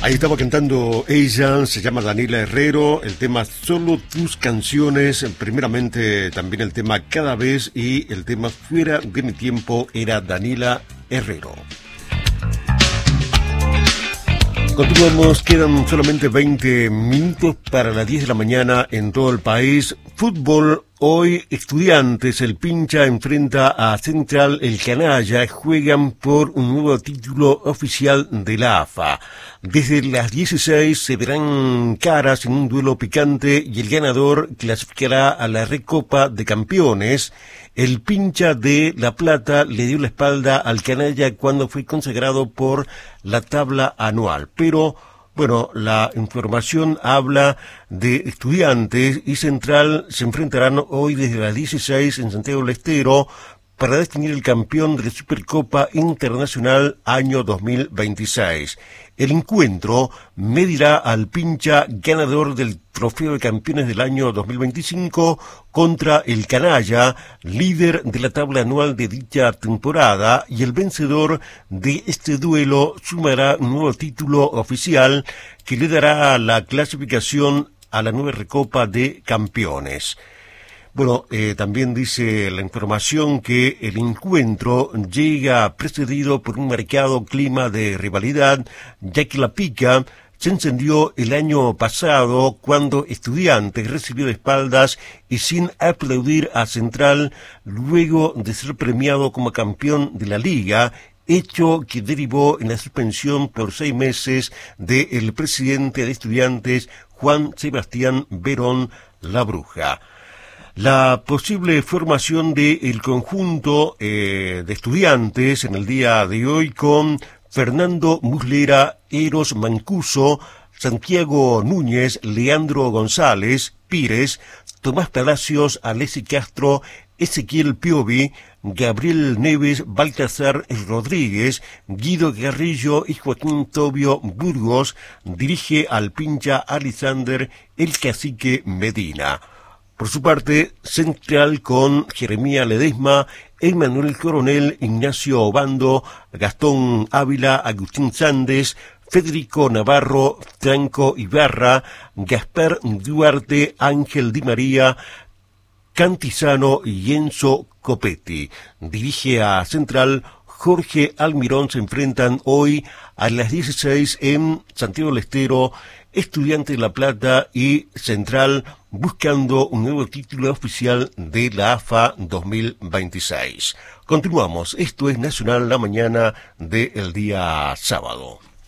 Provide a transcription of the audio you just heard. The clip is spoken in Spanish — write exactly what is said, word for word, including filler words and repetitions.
Ahí estaba cantando ella, se llama Daniela Herrero, el tema Solo tus canciones, primeramente también el tema Cada vez y el tema Fuera de mi tiempo era Daniela Herrero. Continuamos, quedan solamente veinte minutos para las diez de la mañana en todo el país. Fútbol, hoy Estudiantes, el Pincha enfrenta a Central, el Canalla, juegan por un nuevo título oficial de la A F A. Desde las dieciséis se verán caras en un duelo picante y el ganador clasificará a la Recopa de Campeones. El Pincha de La Plata le dio la espalda al Canalla cuando fue consagrado por la tabla anual, pero bueno, la información habla de Estudiantes y Central se enfrentarán hoy desde las dieciséis en Santiago del Estero para definir el campeón de la Supercopa Internacional año dos mil veintiséis. El encuentro medirá al Pincha ganador del Trofeo de Campeones del año dos mil veinticinco contra el Canalla, líder de la tabla anual de dicha temporada, y el vencedor de este duelo sumará un nuevo título oficial que le dará la clasificación a la nueva Recopa de Campeones. Bueno, eh, también dice la información que el encuentro llega precedido por un marcado clima de rivalidad, ya que la pica se encendió el año pasado cuando Estudiantes recibió de espaldas y sin aplaudir a Central luego de ser premiado como campeón de la liga, hecho que derivó en la suspensión por seis meses del presidente de Estudiantes, Juan Sebastián Verón La Bruja. La posible formación del conjunto eh, de Estudiantes en el día de hoy con Fernando Muslera, Eros Mancuso, Santiago Núñez, Leandro González, Pires, Tomás Palacios, Alessi Castro, Ezequiel Piovi, Gabriel Neves, Baltasar Rodríguez, Guido Garrillo y Joaquín Tobio Burgos. Dirige al Pincha Alisander, el Cacique Medina. Por su parte, Central con Jeremía Ledesma, Emmanuel Coronel, Ignacio Obando, Gastón Ávila, Agustín Sández, Federico Navarro, Franco Ibarra, Gaspar Duarte, Ángel Di María, Cantizano y Enzo Copetti. Dirige a Central Jorge Almirón. Se enfrentan hoy a las dieciséis en Santiago del Estero, Estudiantes de La Plata y Central buscando un nuevo título oficial de la A F A dos mil veintiséis. Continuamos, esto es Nacional la mañana del día sábado.